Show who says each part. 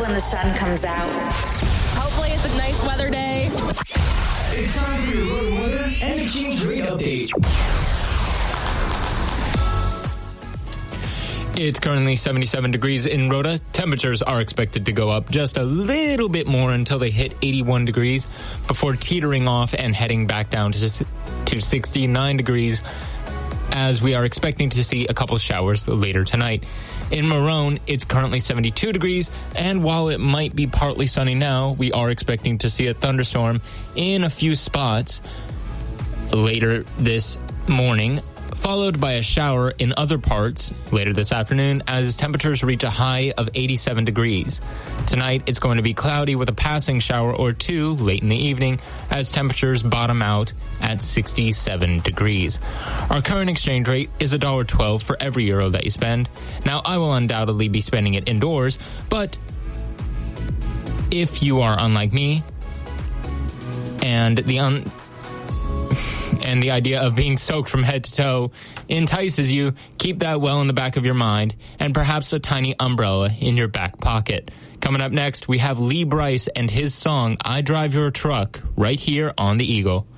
Speaker 1: when the sun comes out.
Speaker 2: Hopefully it's a nice weather day.
Speaker 3: It's time for your road weather and exchange rate update.
Speaker 4: It's currently 77 degrees in Rhoda. Temperatures are expected to go up just a little bit more until they hit 81 degrees before teetering off and heading back down to 69 degrees, as we are expecting to see a couple showers later tonight. In Marone, it's currently 72 degrees, and while it might be partly sunny now, we are expecting to see a thunderstorm in a few spots later this morning, followed by a shower in other parts later this afternoon as temperatures reach a high of 87 degrees. Tonight, it's going to be cloudy with a passing shower or two late in the evening as temperatures bottom out at 67 degrees. Our current exchange rate is $1.12 for every euro that you spend. Now, I will undoubtedly be spending it indoors, but if you are unlike me and the idea of being soaked from head to toe entices you, keep that well in the back of your mind and perhaps a tiny umbrella in your back pocket. Coming up next, we have Lee Brice and his song, I Drive Your Truck, right here on The Eagle.